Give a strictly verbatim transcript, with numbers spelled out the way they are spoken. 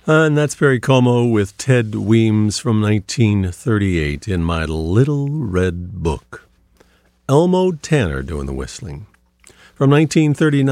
And that's Perry Como with Ted Weems from nineteen thirty-eight in My Little Red Book. Elmo Tanner doing the whistling. From nineteen thirty-nine.